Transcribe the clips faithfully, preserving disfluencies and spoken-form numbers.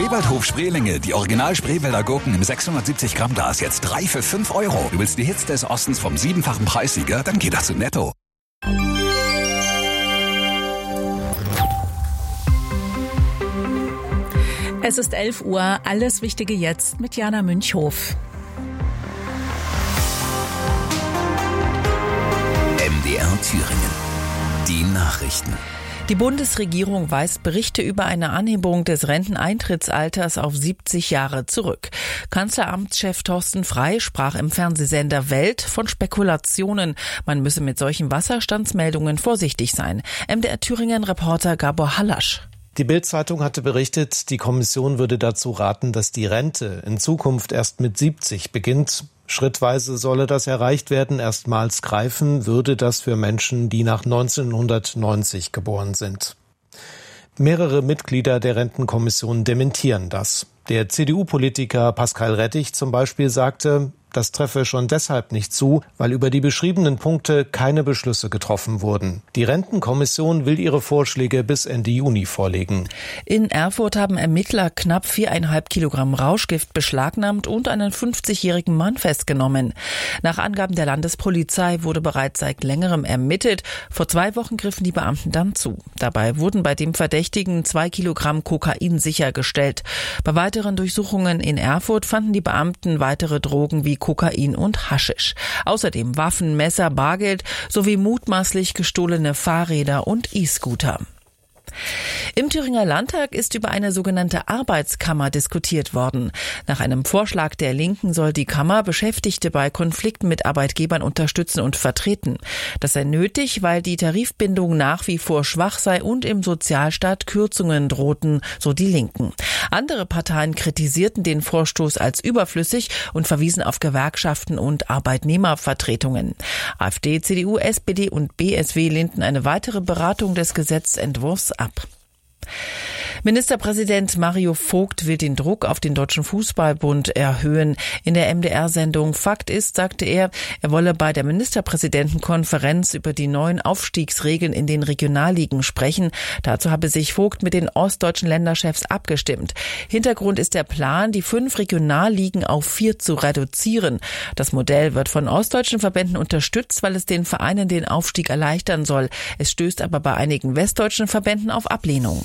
Spreewaldhof Spreelinge, die Original Spreewälder Gurken im sechshundertsiebzig Gramm Glas, jetzt drei für fünf Euro. Du willst die Hits des Ostens vom siebenfachen Preissieger? Dann geht das zu Netto. Es ist elf Uhr, alles Wichtige jetzt mit Jana Münchhof. M D R Thüringen. Die Nachrichten. Die Bundesregierung weist Berichte über eine Anhebung des Renteneintrittsalters auf siebzig Jahre zurück. Kanzleramtschef Thorsten Frey sprach im Fernsehsender Welt von Spekulationen. Man müsse mit solchen Wasserstandsmeldungen vorsichtig sein. M D R Thüringen-Reporter Gabor Hallasch. Die Bild-Zeitung hatte berichtet, die Kommission würde dazu raten, dass die Rente in Zukunft erst mit siebzig beginnt. Schrittweise solle das erreicht werden. Erstmals greifen würde das für Menschen, die nach neunzehnhundertneunzig geboren sind. Mehrere Mitglieder der Rentenkommission dementieren das. Der C D U-Politiker Pascal Rettig zum Beispiel sagte, das treffe schon deshalb nicht zu, weil über die beschriebenen Punkte keine Beschlüsse getroffen wurden. Die Rentenkommission will ihre Vorschläge bis Ende Juni vorlegen. In Erfurt haben Ermittler knapp viereinhalb Kilogramm Rauschgift beschlagnahmt und einen fünfzigjährigen Mann festgenommen. Nach Angaben der Landespolizei wurde bereits seit längerem ermittelt. Vor zwei Wochen griffen die Beamten dann zu. Dabei wurden bei dem Verdächtigen zwei Kilogramm Kokain sichergestellt. Bei weiteren Durchsuchungen in Erfurt fanden die Beamten weitere Drogen wie Kokain und Haschisch. Außerdem Waffen, Messer, Bargeld sowie mutmaßlich gestohlene Fahrräder und E-Scooter. Im Thüringer Landtag ist über eine sogenannte Arbeitskammer diskutiert worden. Nach einem Vorschlag der Linken soll die Kammer Beschäftigte bei Konflikten mit Arbeitgebern unterstützen und vertreten. Das sei nötig, weil die Tarifbindung nach wie vor schwach sei und im Sozialstaat Kürzungen drohten, so die Linken. Andere Parteien kritisierten den Vorstoß als überflüssig und verwiesen auf Gewerkschaften und Arbeitnehmervertretungen. AfD, C D U, S P D und B S W lehnten eine weitere Beratung des Gesetzentwurfs ab. Ministerpräsident Mario Vogt will den Druck auf den Deutschen Fußballbund erhöhen. In der M D R-Sendung Fakt ist, sagte er, er wolle bei der Ministerpräsidentenkonferenz über die neuen Aufstiegsregeln in den Regionalligen sprechen. Dazu habe sich Vogt mit den ostdeutschen Länderchefs abgestimmt. Hintergrund ist der Plan, die fünf Regionalligen auf vier zu reduzieren. Das Modell wird von ostdeutschen Verbänden unterstützt, weil es den Vereinen den Aufstieg erleichtern soll. Es stößt aber bei einigen westdeutschen Verbänden auf Ablehnung.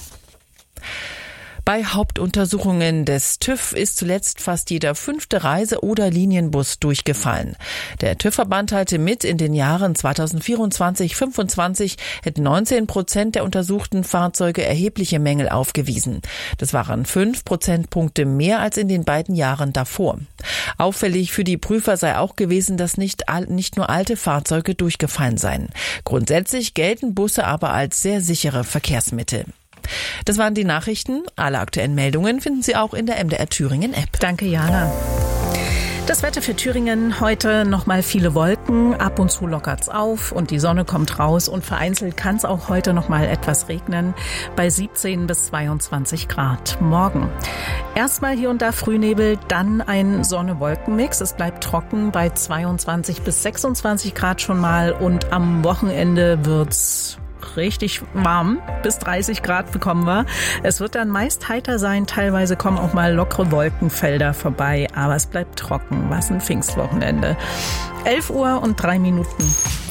Bei Hauptuntersuchungen des TÜV ist zuletzt fast jeder fünfte Reise- oder Linienbus durchgefallen. Der TÜV-Verband teilte mit, in den Jahren zweitausendvierundzwanzig fünfundzwanzig hätten neunzehn Prozent der untersuchten Fahrzeuge erhebliche Mängel aufgewiesen. Das waren fünf Prozentpunkte mehr als in den beiden Jahren davor. Auffällig für die Prüfer sei auch gewesen, dass nicht, nicht nur alte Fahrzeuge durchgefallen seien. Grundsätzlich gelten Busse aber als sehr sichere Verkehrsmittel. Das waren die Nachrichten. Alle aktuellen Meldungen finden Sie auch in der M D R Thüringen App. Danke, Jana. Das Wetter für Thüringen heute nochmal viele Wolken, ab und zu lockert's auf und die Sonne kommt raus und vereinzelt kann es auch heute nochmal etwas regnen bei siebzehn bis zweiundzwanzig Grad. Morgen erstmal hier und da Frühnebel, dann ein Sonne-Wolken-Mix. Es bleibt trocken bei zweiundzwanzig bis sechsundzwanzig Grad schon mal und am Wochenende wird's richtig warm, bis dreißig Grad bekommen wir. Es wird dann meist heiter sein, teilweise kommen auch mal lockere Wolkenfelder vorbei, aber es bleibt trocken. Was ein Pfingstwochenende. elf Uhr und drei Minuten.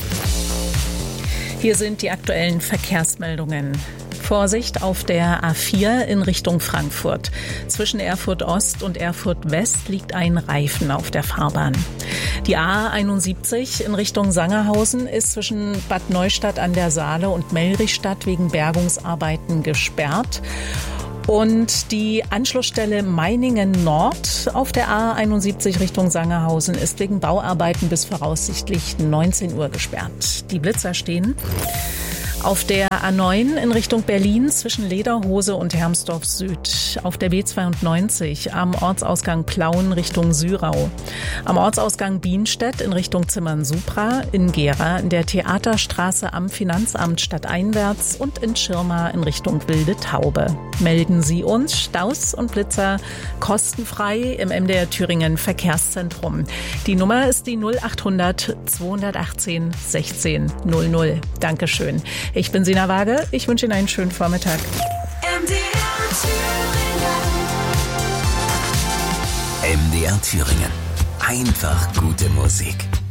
Hier sind die aktuellen Verkehrsmeldungen. Vorsicht auf der A vier in Richtung Frankfurt. Zwischen Erfurt Ost und Erfurt West liegt ein Reifen auf der Fahrbahn. Die A einundsiebzig in Richtung Sangerhausen ist zwischen Bad Neustadt an der Saale und Melrichstadt wegen Bergungsarbeiten gesperrt. Und die Anschlussstelle Meiningen Nord auf der A einundsiebzig Richtung Sangerhausen ist wegen Bauarbeiten bis voraussichtlich neunzehn Uhr gesperrt. Die Blitzer stehen. Auf der A neun in Richtung Berlin zwischen Lederhose und Hermsdorf Süd. Auf der B zweiundneunzig am Ortsausgang Plauen Richtung Sürau. Am Ortsausgang Bienstedt in Richtung Zimmern-Supra. In Gera in der Theaterstraße am Finanzamt stadteinwärts und in Schirma in Richtung Wilde Taube. Melden Sie uns Staus und Blitzer kostenfrei im M D R Thüringen Verkehrszentrum. Die Nummer ist die null achthundert zweihundertachtzehn sechzehn null null. Dankeschön. Ich bin Sina Waage. Ich wünsche Ihnen einen schönen Vormittag. M D R Thüringen. M D R Thüringen. Einfach gute Musik.